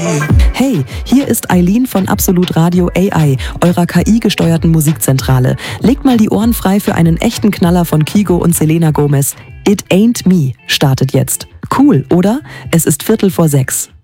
Hey, hier ist Eileen von Absolut Radio AI, eurer KI-gesteuerten Musikzentrale. Legt mal die Ohren frei für einen echten Knaller von Kygo und Selena Gomez. It Ain't Me startet jetzt. Cool, oder? Es ist 5:45.